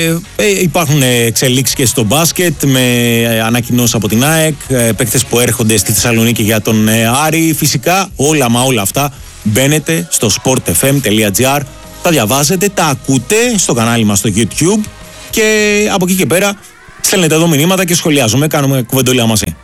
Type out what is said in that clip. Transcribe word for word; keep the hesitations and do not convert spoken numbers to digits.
Ε, υπάρχουν εξελίξεις και στο μπάσκετ με ανακοινώσεις από την ΑΕΚ, παίκτες που έρχονται στη Θεσσαλονίκη για τον Άρη. Φυσικά όλα μα όλα αυτά μπαίνετε στο sportfm.gr, τα διαβάζετε, τα ακούτε στο κανάλι μας στο YouTube και από εκεί και πέρα στέλνετε εδώ μηνύματα και σχολιάζουμε, κάνουμε κουβεντολία μαζί.